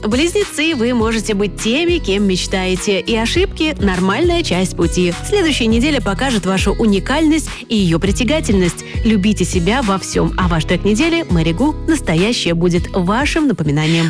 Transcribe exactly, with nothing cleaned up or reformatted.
Близнецы, вы можете быть теми, кем мечтаете, и ошибки – нормальная часть пути. Следующая неделя покажет вашу уникальность и ее притягательность. Любите себя во всем, а ваш трек недели «Мэри Гу» настоящее будет вашим напоминанием.